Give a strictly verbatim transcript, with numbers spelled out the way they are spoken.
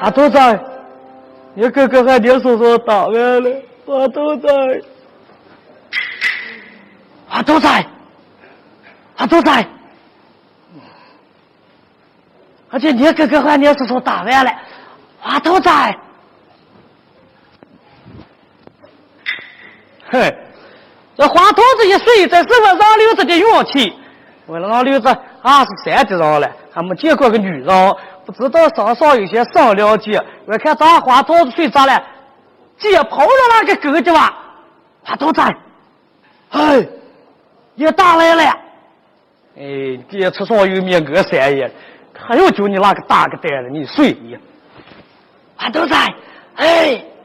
阿头仔，你哥哥喊你叔叔打完了，阿头仔，阿头仔，阿头仔，而且你哥哥喊你叔叔打完了，阿头仔，嘿，这花头子一睡，在身上让溜子的勇气，为了让溜子二十三的人了，还没见过个女人。不知道上上有些上了解，我看咱花头子睡着了，解剖了那个狗的吧，花头子，哎，也打来了，哎，这车上有面个三爷，还要就你那个大个蛋了，你睡你，花头子，哎。